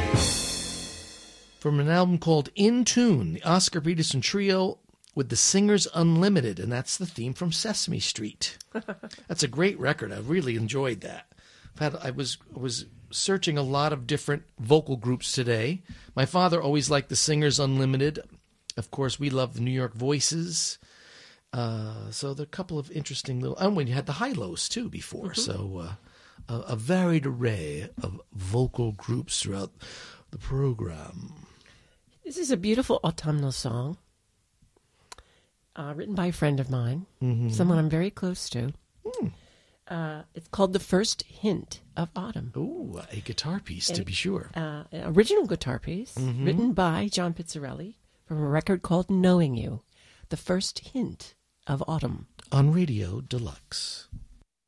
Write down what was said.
From an album called In Tune, the Oscar Peterson Trio with the Singers Unlimited, and that's the theme from Sesame Street. That's a great record. I really enjoyed that. I was searching a lot of different vocal groups today. My father always liked the Singers Unlimited. Of course, we love the New York Voices. So there are a couple of interesting little... And when you had the Hi-Los, too, before. Mm-hmm. So a varied array of vocal groups throughout the program. This is a beautiful autumnal song written by a friend of mine, someone I'm very close to. It's called The First Hint of Autumn. Ooh, a guitar piece, to be sure. An original guitar piece written by John Pizzarelli from a record called Knowing You. The First Hint of Autumn. On Radio Deluxe.